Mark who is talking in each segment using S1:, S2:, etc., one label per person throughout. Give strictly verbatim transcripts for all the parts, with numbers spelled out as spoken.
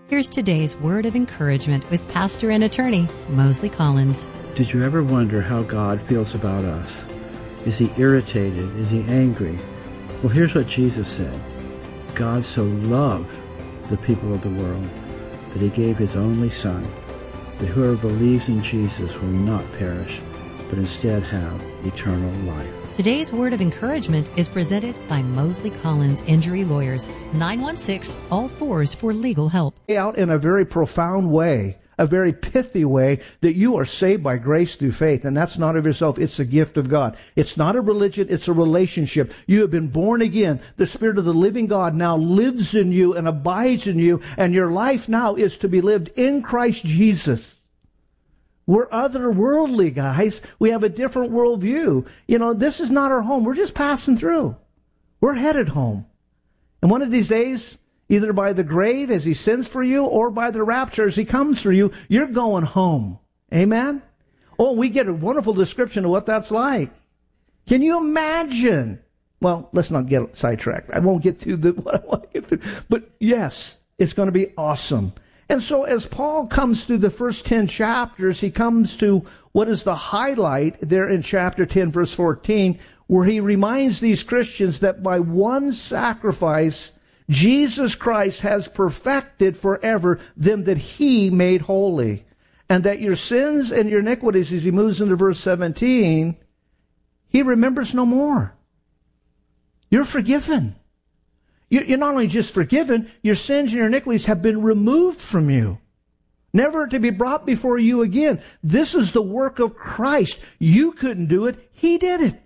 S1: Here's today's word of encouragement with pastor and attorney Mosley Collins.
S2: Did you ever wonder how God feels about us? Is he irritated? Is he angry? Well, here's what Jesus said. God so loved the people of the world that he gave his only Son, that whoever believes in Jesus will not perish, but instead have eternal life.
S1: Today's word of encouragement is presented by Mosley Collins Injury Lawyers, nine one six, all fours for legal help.
S3: Out in a very profound way, a very pithy way, that you are saved by grace through faith, and that's not of yourself, it's a gift of God. It's not a religion, it's a relationship. You have been born again. The Spirit of the living God now lives in you and abides in you, and your life now is to be lived in Christ Jesus. We're otherworldly, guys. We have a different worldview. You know, this is not our home. We're just passing through. We're headed home. And one of these days, either by the grave as he sends for you or by the rapture as he comes for you, you're going home. Amen? Oh, we get a wonderful description of what that's like. Can you imagine? Well, let's not get sidetracked. I won't get to the, what I want to get to. But yes, it's going to be awesome. And so as Paul comes through the first ten chapters, he comes to what is the highlight there in chapter ten, verse fourteen, where he reminds these Christians that by one sacrifice, Jesus Christ has perfected forever them that he made holy. And that your sins and your iniquities, as he moves into verse seventeen, he remembers no more. You're forgiven. You're not only just forgiven, your sins and your iniquities have been removed from you, never to be brought before you again. This is the work of Christ. You couldn't do it. He did it.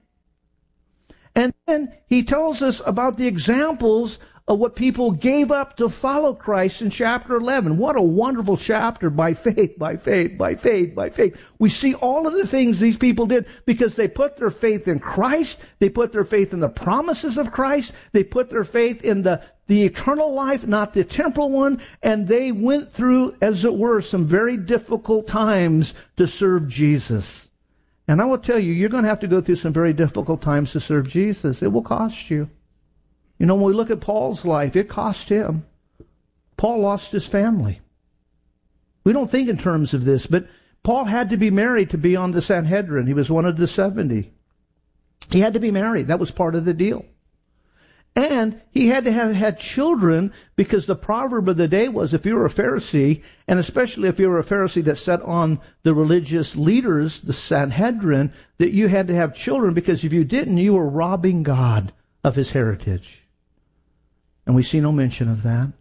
S3: And then he tells us about the examples of what people gave up to follow Christ in chapter eleven. What a wonderful chapter. By faith, by faith, by faith, by faith. We see all of the things these people did because they put their faith in Christ. They put their faith in the promises of Christ. They put their faith in the, the eternal life, not the temporal one. And they went through, as it were, some very difficult times to serve Jesus. And I will tell you, you're going to have to go through some very difficult times to serve Jesus. It will cost you. You know, when we look at Paul's life, it cost him. Paul lost his family. We don't think in terms of this, but Paul had to be married to be on the Sanhedrin. He was one of the seventy. He had to be married. That was part of the deal. And he had to have had children because the proverb of the day was if you were a Pharisee, and especially if you were a Pharisee that sat on the religious leaders, the Sanhedrin, that you had to have children because if you didn't, you were robbing God of his heritage. And we see no mention of that.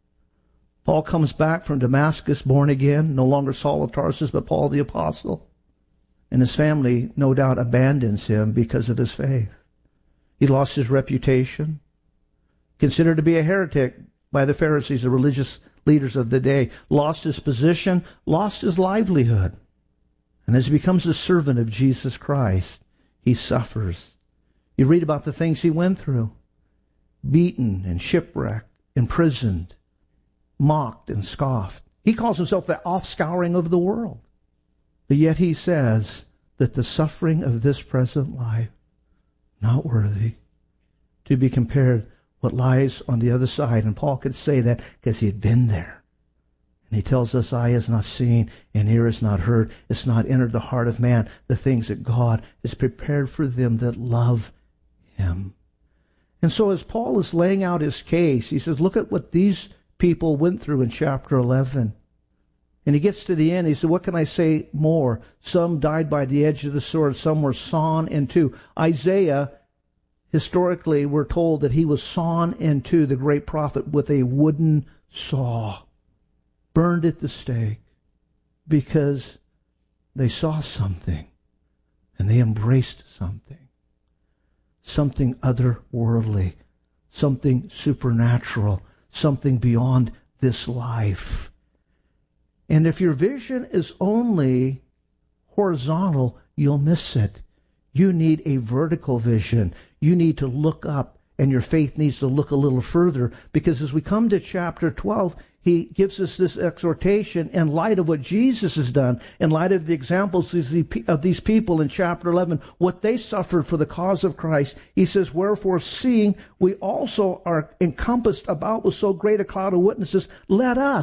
S3: Paul comes back from Damascus, born again, no longer Saul of Tarsus, but Paul the Apostle. And his family, no doubt, abandons him because of his faith. He lost his reputation, considered to be a heretic by the Pharisees, the religious leaders of the day, lost his position, lost his livelihood. And as he becomes a servant of Jesus Christ, he suffers. You read about the things he went through. Beaten and shipwrecked, imprisoned, mocked and scoffed. He calls himself the offscouring of the world. But yet he says that the suffering of this present life, not worthy to be compared what lies on the other side. And Paul could say that because he had been there. And he tells us, eye has not seen and ear has not heard. It's not entered the heart of man, the things that God has prepared for them that love him. And so as Paul is laying out his case, he says, look at what these people went through in chapter eleven. And he gets to the end, he said, what can I say more? Some died by the edge of the sword, some were sawn in two. Isaiah, historically, we're told that he was sawn in two, the great prophet, with a wooden saw, burned at the stake, because they saw something and they embraced something. Something otherworldly, something supernatural, something beyond this life. And if your vision is only horizontal, you'll miss it. You need a vertical vision. You need to look up, and your faith needs to look a little further, because as we come to chapter twelve, he gives us this exhortation in light of what Jesus has done, in light of the examples of these people in chapter eleven, what they suffered for the cause of Christ. He says, wherefore, seeing we also are encompassed about with so great a cloud of witnesses, let us